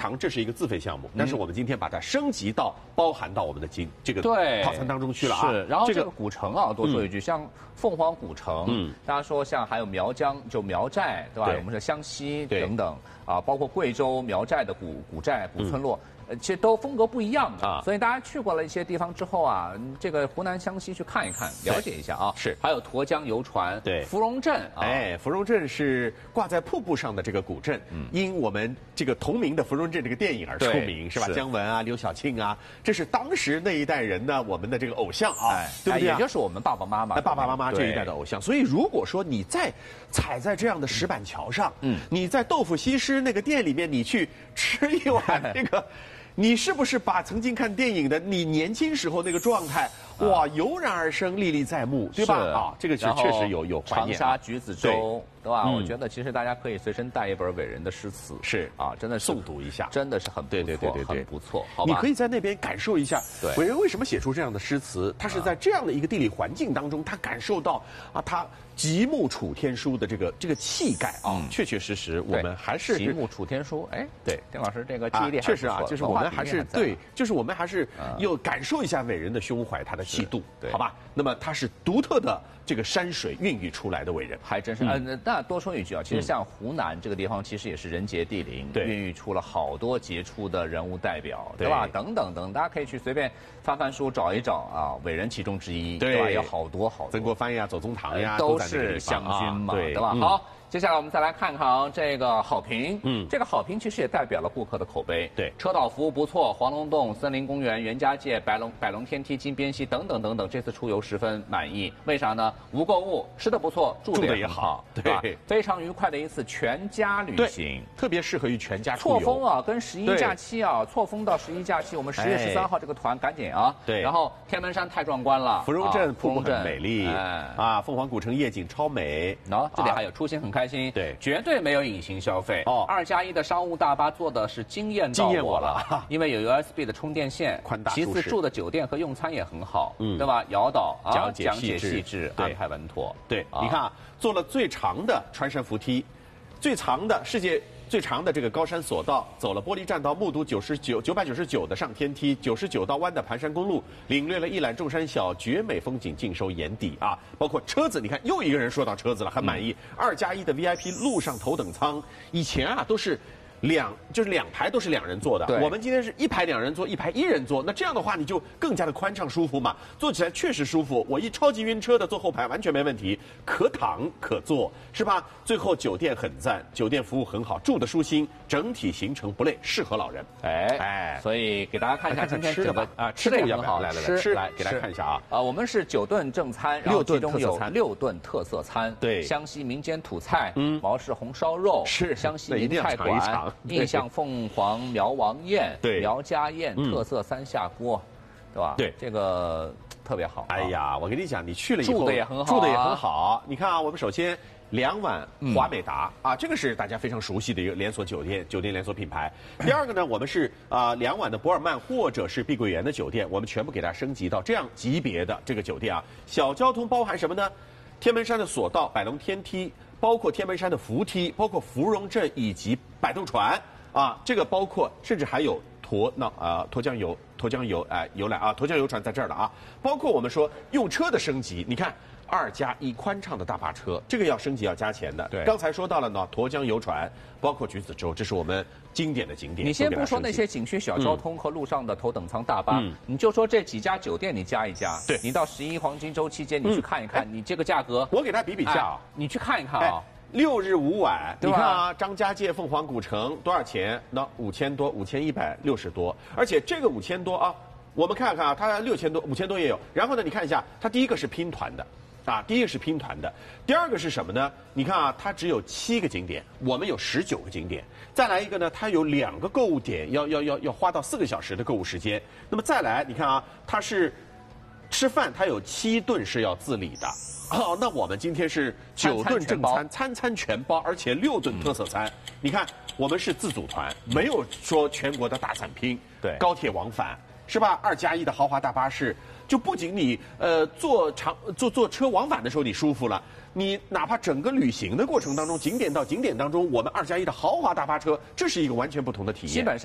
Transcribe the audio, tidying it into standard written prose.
常这是一一个自费项目，但是我们今天把它升级到包含到我们的这个套餐当中去了啊。 是，然后这个古城啊，多说一句，像凤凰古城，大家说像还有苗疆就苗寨，对吧？我们是湘西等等啊，包括贵州苗寨的古寨、古村落。其实都风格不一样的啊，所以大家去过了一些地方之后啊，这个湖南湘西去看一看，了解一下啊。 是， 还有沱江游船， 对， 芙蓉镇， 哎，芙蓉镇是挂在瀑布上的这个古镇，因我们这个同名的芙蓉镇这个电影而出名，是吧？姜文啊，刘晓庆啊，这是当时那一代人呢，我们的这个偶像啊，对不对？ 也就是我们爸爸妈妈这一代的偶像。所以如果说你在踩在这样的石板桥上，你在豆腐西施那个店里面，你去吃一碗这个。你是不是把曾经看电影的你年轻时候那个状态，哇，油然而生，历历在目，对吧？啊，这个是确实有怀念。 长沙橘子洲，对吧？我觉得其实大家可以随身带一本伟人的诗词， 是啊， 真的是诵读一下， 真的是很不错，对，很不错。好吧， 你可以在那边感受一下，伟人为什么写出这样的诗词？他是在这样的一个地理环境当中，他感受到啊，他极目楚天舒的这个气概啊，确确实实，我们还是极目楚天舒。哎，对，丁老师这个记忆力确实啊，就是我们还是对，就是我们还是要感受一下伟人的胸怀，他的气度，好吧？那么他是独特的这个山水孕育出来的伟人， 还真是。那多说一句啊，其实像湖南这个地方，其实也是人杰地灵，孕育出了好多杰出的人物代表，对吧？等等等，大家可以去随便翻翻书找一找啊，伟人其中之一，对吧？有好多。曾国藩呀，左宗棠呀， 都是湘军嘛，对吧？好。接下来我们再来看看这个好评，这个好评其实也代表了顾客的口碑。 对， 车道服务不错，黄龙洞、森林公园、袁家界、百龙天梯、金边溪等等等等，这次出游十分满意。为啥呢？无购物，吃的不错，住的也好， 对， 非常愉快的一次全家旅行， 特别适合于全家出游。 错峰啊，跟11假期啊，错峰到11假期，我们10月13号这个团赶紧啊。 对， 然后天门山太壮观了， 芙蓉镇瀑布很美丽，啊，凤凰古城夜景超美， 这里还有出行很开心， 对， 绝对没有隐形消费。2+1的商务大巴坐的是惊艳到我了，因为有 USB 的充电线， 宽大舒适。其次住的酒店和用餐也很好，对吧？摇导讲解细致，安排稳妥。 对，你看啊，坐了最长的穿山扶梯，世界最长的这个高山索道，走了玻璃栈道，目睹999的上天梯，99道弯的盘山公路，领略了一览众山小，绝美风景尽收眼底啊！包括车子，你看又一个人说到车子了，很满意。2+1的 VIP 路上头等舱，以前啊都是2排都是2人坐的，我们今天是1排2人坐，1排1人坐，那这样的话你就更加的宽敞舒服嘛，坐起来确实舒服。我超级晕车的坐后排完全没问题，可躺可坐，是吧？最后酒店很赞，酒店服务很好，住的舒心，整体行程不累，适合老人。所以给大家看一下今天整个吃的也很好，来给大家看一下啊。我们是9顿正餐，然后其中有6顿特色餐，对，湘西民间土菜，毛氏红烧肉，是湘西名菜馆。印象凤凰苗王宴，对，苗家宴特色3下锅，对吧？对，这个特别好。哎呀，我跟你讲，你去了以后住的也很好，你看啊，我们首先2晚华美达啊，这个是大家非常熟悉的一个连锁酒店连锁品牌。第二个呢，我们是2晚的博尔曼或者是碧桂园的酒店，我们全部给它升级到这样级别的这个酒店啊。小交通包含什么呢？天门山的索道、百龙天梯。包括天门山的扶梯，包括芙蓉镇以及摆渡船啊，这个包括甚至还有沱江游览啊，沱江游船在这儿了啊，包括我们说用车的升级，你看2+1宽敞的大巴车，这个要升级要加钱的。对，刚才说到了呢，沱江游船，包括橘子洲，这是我们经典的景点。你先不说那些景区小交通和路上的头等舱大巴，你就说这几家酒店你加一加，对，你到11黄金周期间你去看一看，你这个价格，我给他比价，你去看一看啊。6日5晚，你看啊，张家界凤凰古城多少钱？那5000多，5160多，而且这个5000多啊，我们看看啊，它6000多、5000多也有。然后呢，你看一下，它第一个是拼团的。第二个是什么呢？你看啊，它只有7个景点，我们有19个景点。再来一个呢，它有2个购物点，要花到4个小时的购物时间。那么再来，你看啊，它是吃饭，它有7顿是要自理的。那我们今天是9顿正餐，餐餐全包，而且6顿特色餐。你看，我们是自组团，没有说全国的大散拼，对，高铁往返。是吧？2+1的豪华大巴士，就不仅你坐车往返的时候你舒服了，你哪怕整个旅行的过程当中，景点到景点当中，我们2+1的豪华大巴车，这是一个完全不同的体验。基本上。